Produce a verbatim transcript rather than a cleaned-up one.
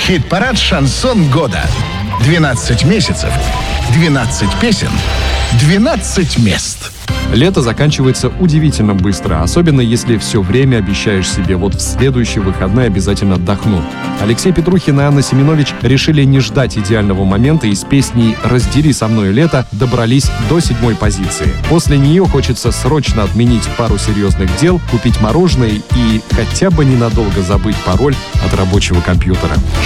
Хит-парад «Шансон года». двенадцать месяцев, двенадцать песен, двенадцать мест. Лето заканчивается удивительно быстро, особенно если все время обещаешь себе: вот в следующие выходные обязательно отдохну. Алексей Петрухин и Анна Семенович решили не ждать идеального момента и с песней «Раздели со мной лето» добрались до седьмой позиции. После нее хочется срочно отменить пару серьезных дел, купить мороженое и хотя бы ненадолго забыть пароль от рабочего компьютера.